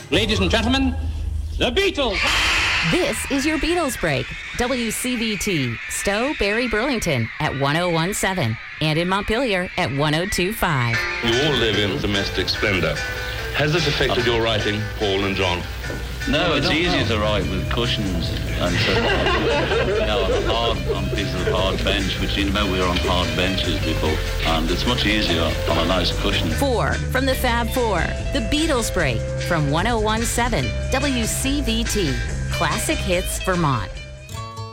Ladies and gentlemen, the Beatles. This is your Beatles Break. WCVT, Stowe, Barry, Burlington at 101.7 and in Montpelier at 102.5. You all live in domestic splendor. Has this affected your writing, Paul and John? No, it's easier to write with cushions and on pieces of hard bench, which we were on hard benches before, and it's much easier on a nice cushion. 4 from the Fab Four, the Beatles Break from 101.7 WCVT, Classic Hits, Vermont.